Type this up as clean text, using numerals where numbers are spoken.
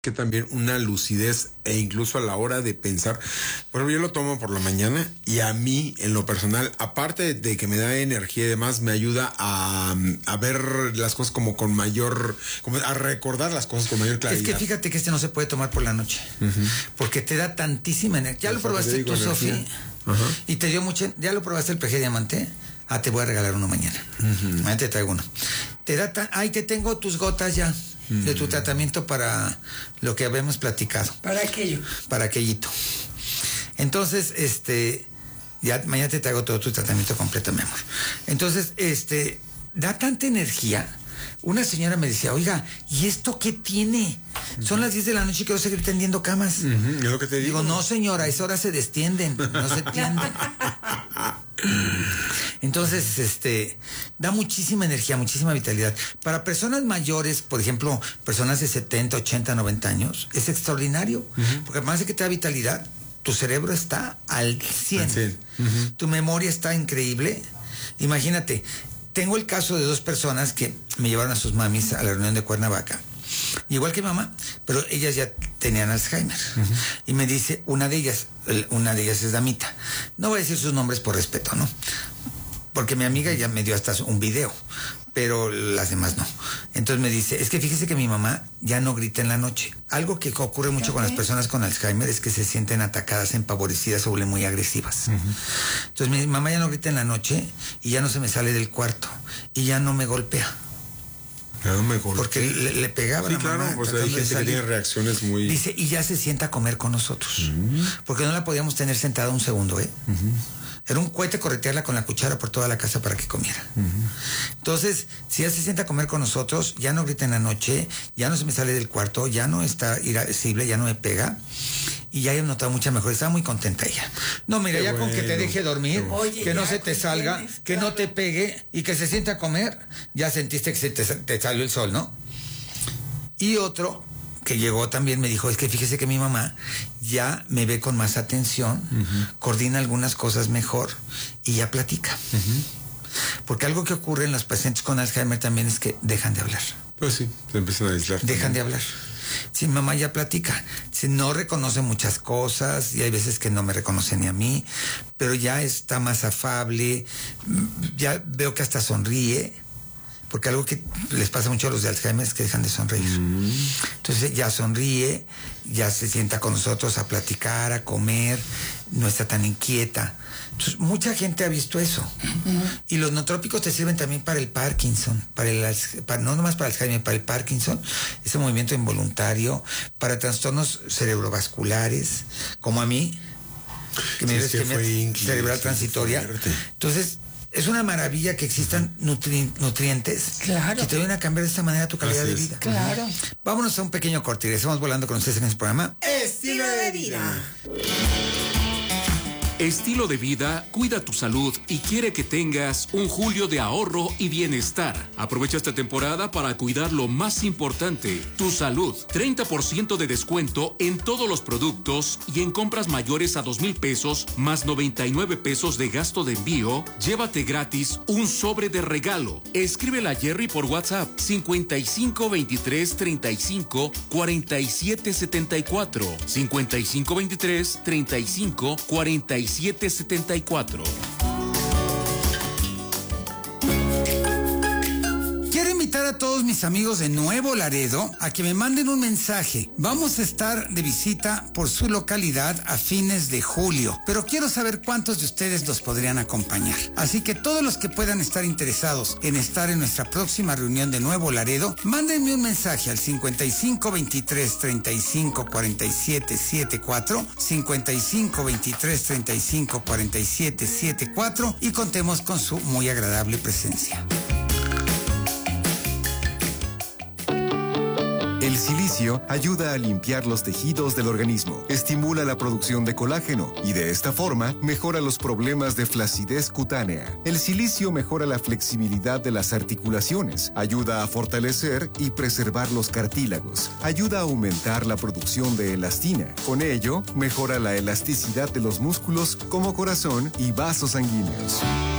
que también una lucidez e incluso a la hora de pensar. Por ejemplo, yo lo tomo por la mañana y a mí, en lo personal, aparte de que me da energía y demás, me ayuda a ver las cosas como con mayor, como a recordar las cosas con mayor claridad. Es que fíjate que no se puede tomar por la noche, porque te da tantísima energía. ¿Ya lo probaste tú, Sofía? Y te dio mucha, ¿ya lo probaste el PG Diamante? Te voy a regalar uno mañana. Mañana te traigo uno. Te da te tengo tus gotas ya de tu tratamiento para lo que habíamos platicado. Para aquello. Para aquellito. Entonces, ya mañana te traigo todo tu tratamiento completo, mi amor. Entonces, da tanta energía. Una señora me decía, oiga, ¿y esto qué tiene? Son las 10 de la noche y quiero seguir tendiendo camas. Es lo que te digo. Digo, no, señora, a esa hora se destienden, no se tienden. Entonces, da muchísima energía, muchísima vitalidad. Para personas mayores, por ejemplo, personas de 70, 80, 90 años, es extraordinario. Porque además de que te da vitalidad, tu cerebro está al 100. Tu memoria está increíble. Imagínate, tengo el caso de 2 personas que me llevaron a sus mamis a la reunión de Cuernavaca. Igual que mamá, pero ellas ya tenían Alzheimer. Y me dice, una de ellas es damita. No voy a decir sus nombres por respeto, ¿no? Porque mi amiga ya me dio hasta un video, pero las demás no. Entonces me dice, es que fíjese que mi mamá ya no grita en la noche. Algo que ocurre mucho con las personas con Alzheimer es que se sienten atacadas, empavorecidas, se vuelven muy agresivas. Entonces mi mamá ya no grita en la noche y ya no se me sale del cuarto y ya no me golpea. No me golpea. Porque le pegaba a la mamá. Claro, pues hay gente que tiene reacciones muy... Dice, y ya se sienta a comer con nosotros. Porque no la podíamos tener sentada un segundo, Era un cohete corretearla con la cuchara por toda la casa para que comiera. Entonces, si ella se sienta a comer con nosotros, ya no grita en la noche, ya no se me sale del cuarto, ya no está irascible, ya no me pega. Y ya he notado mucha mejor. Estaba muy contenta ella. No, mira, Qué ya bueno. con que te deje dormir, Oye, que no se te ¿con salga, quién que no te pegue y que se sienta a comer, ya sentiste que se te salió el sol, ¿no? Y otro que llegó también me dijo, es que fíjese que mi mamá ya me ve con más atención, coordina algunas cosas mejor y ya platica. Porque algo que ocurre en los pacientes con Alzheimer también es que dejan de hablar. Pues sí, se empiezan a aislar. Dejan de hablar. Sí, mamá ya platica. Sí, no reconoce muchas cosas y hay veces que no me reconoce ni a mí, pero ya está más afable, ya veo que hasta sonríe. Porque algo que les pasa mucho a los de Alzheimer es que dejan de sonreír. Entonces ya sonríe, ya se sienta con nosotros a platicar, a comer, no está tan inquieta. Entonces mucha gente ha visto eso. Y los nootrópicos te sirven también para el Parkinson, no nomás para el Alzheimer, para el Parkinson, ese movimiento involuntario, para trastornos cerebrovasculares, como a mí, que me dio isquemia cerebral transitoria. Entonces, es una maravilla que existan nutrientes que te ayuden a cambiar de esta manera tu calidad de vida. Claro. Vámonos a un pequeño corte y estamos volando con ustedes en este programa. Estilo de vida. Estilo de vida cuida tu salud y quiere que tengas un julio de ahorro y bienestar. Aprovecha esta temporada para cuidar lo más importante, tu salud. 30% de descuento en todos los productos y en compras mayores a 2,000 pesos más 99 pesos de gasto de envío. Llévate gratis un sobre de regalo. Escríbele a Jerry por WhatsApp 55 23 35 47 74 55 23 35 47 74. Quiero invitar a todos mis amigos de Nuevo Laredo a que me manden un mensaje. Vamos a estar de visita por su localidad a fines de julio, pero quiero saber cuántos de ustedes los podrían acompañar. Así que todos los que puedan estar interesados en estar en nuestra próxima reunión de Nuevo Laredo, mándenme un mensaje al 55 23 35 47 74, 55 23 35 47 74 y contemos con su muy agradable presencia. El silicio ayuda a limpiar los tejidos del organismo, estimula la producción de colágeno y de esta forma mejora los problemas de flacidez cutánea. El silicio mejora la flexibilidad de las articulaciones, ayuda a fortalecer y preservar los cartílagos, ayuda a aumentar la producción de elastina. Con ello, mejora la elasticidad de los músculos como corazón y vasos sanguíneos.